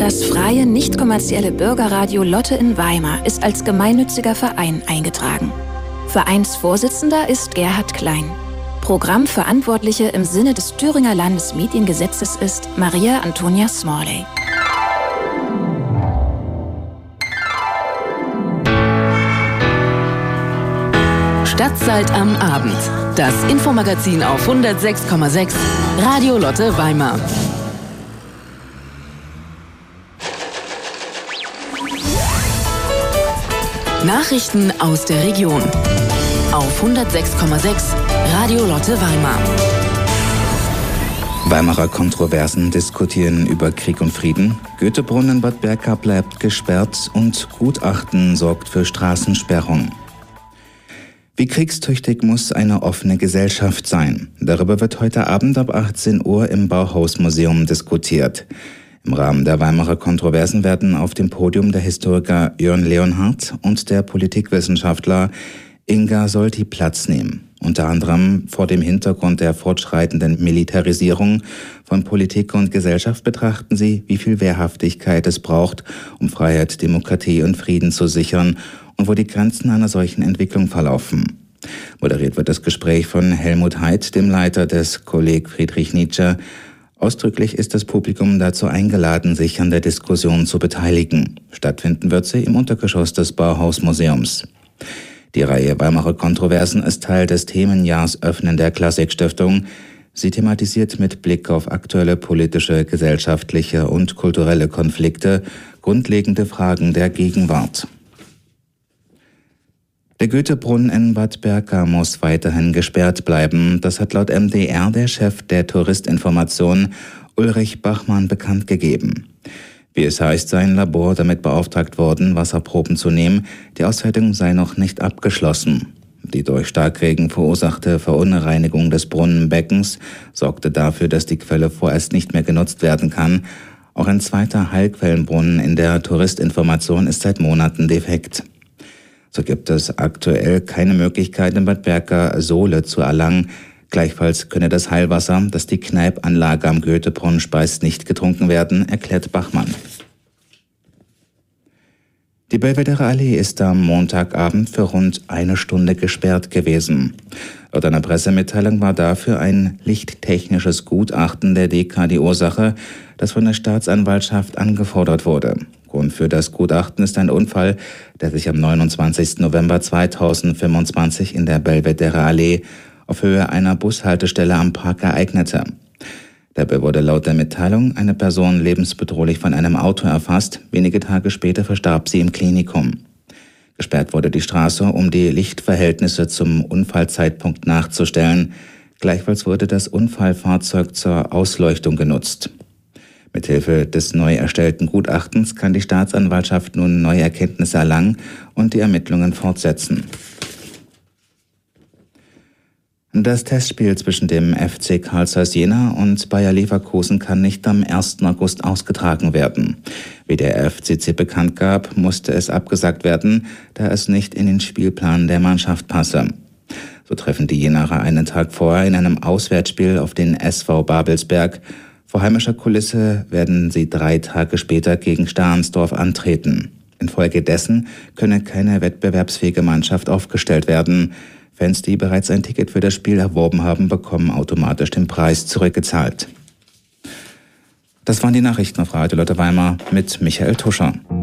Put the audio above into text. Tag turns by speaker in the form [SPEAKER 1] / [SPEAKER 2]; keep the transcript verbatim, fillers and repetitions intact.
[SPEAKER 1] Das freie, nicht kommerzielle Bürgerradio Lotte in Weimar ist als gemeinnütziger Verein eingetragen. Vereinsvorsitzender ist Gerhard Klein. Programmverantwortliche im Sinne des Thüringer Landesmediengesetzes ist Maria Antonia Smalley.
[SPEAKER 2] Stadtzeit am Abend. Das Infomagazin auf hundertsechs Komma sechs Radio Lotte Weimar. Nachrichten aus der Region auf hundertsechs Komma sechs Radio Lotte Weimar.
[SPEAKER 3] Weimarer Kontroversen diskutieren über Krieg und Frieden. Goethebrunnen Bad Berka bleibt gesperrt und Gutachten sorgt für Straßensperrung. Wie kriegstüchtig muss eine offene Gesellschaft sein? Darüber wird heute Abend ab achtzehn Uhr im Bauhausmuseum diskutiert. Im Rahmen der Weimarer Kontroversen werden auf dem Podium der Historiker Jörn Leonhardt und der Politikwissenschaftler Inga Solti Platz nehmen. Unter anderem vor dem Hintergrund der fortschreitenden Militarisierung von Politik und Gesellschaft betrachten sie, wie viel Wehrhaftigkeit es braucht, um Freiheit, Demokratie und Frieden zu sichern und wo die Grenzen einer solchen Entwicklung verlaufen. Moderiert wird das Gespräch von Helmut Heid, dem Leiter des Kolleg Friedrich Nietzsche. Ausdrücklich ist das Publikum dazu eingeladen, sich an der Diskussion zu beteiligen. Stattfinden wird sie im Untergeschoss des Bauhausmuseums. Die Reihe Weimarer Kontroversen ist Teil des Themenjahrs Öffnen der Klassikstiftung. Sie thematisiert mit Blick auf aktuelle politische, gesellschaftliche und kulturelle Konflikte grundlegende Fragen der Gegenwart. Der Goethebrunnen in Bad Berka muss weiterhin gesperrt bleiben. Das hat laut M D R der Chef der Touristinformation Ulrich Bachmann bekannt gegeben. Wie es heißt, sei ein Labor damit beauftragt worden, Wasserproben zu nehmen. Die Auswertung sei noch nicht abgeschlossen. Die durch Starkregen verursachte Verunreinigung des Brunnenbeckens sorgte dafür, dass die Quelle vorerst nicht mehr genutzt werden kann. Auch ein zweiter Heilquellenbrunnen in der Touristinformation ist seit Monaten defekt. So gibt es aktuell keine Möglichkeit, in Bad Berka Sohle zu erlangen. Gleichfalls könne das Heilwasser, das die Kneipanlage am Goethebrunnen speist, nicht getrunken werden, erklärt Bachmann. Die Belvedere Allee ist am Montagabend für rund eine Stunde gesperrt gewesen. Laut einer Pressemitteilung war dafür ein lichttechnisches Gutachten der D K die Ursache, das von der Staatsanwaltschaft angefordert wurde. Grund für das Gutachten ist ein Unfall, der sich am neunundzwanzigsten November zweitausendfünfundzwanzig in der Belvedere Allee auf Höhe einer Bushaltestelle am Park ereignete. Dabei wurde laut der Mitteilung eine Person lebensbedrohlich von einem Auto erfasst. Wenige Tage später verstarb sie im Klinikum. Gesperrt wurde die Straße, um die Lichtverhältnisse zum Unfallzeitpunkt nachzustellen. Gleichfalls wurde das Unfallfahrzeug zur Ausleuchtung genutzt. Mithilfe des neu erstellten Gutachtens kann die Staatsanwaltschaft nun neue Erkenntnisse erlangen und die Ermittlungen fortsetzen. Das Testspiel zwischen dem F C Carl Zeiss Jena und Bayer Leverkusen kann nicht am ersten August ausgetragen werden. Wie der F C C bekannt gab, musste es abgesagt werden, da es nicht in den Spielplan der Mannschaft passe. So treffen die Jenaer einen Tag vorher in einem Auswärtsspiel auf den S V Babelsberg. Vor heimischer Kulisse werden sie drei Tage später gegen Stahnsdorf antreten. Infolgedessen könne keine wettbewerbsfähige Mannschaft aufgestellt werden. Fans, die bereits ein Ticket für das Spiel erworben haben, bekommen automatisch den Preis zurückgezahlt. Das waren die Nachrichten auf Radio Lotte Weimar mit Michael Tuscher.